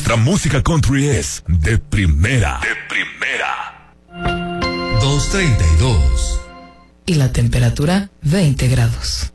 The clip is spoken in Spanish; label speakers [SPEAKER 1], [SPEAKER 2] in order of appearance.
[SPEAKER 1] Nuestra música country es de primera. De primera.
[SPEAKER 2] 2:32.
[SPEAKER 3] Y la temperatura 20 grados.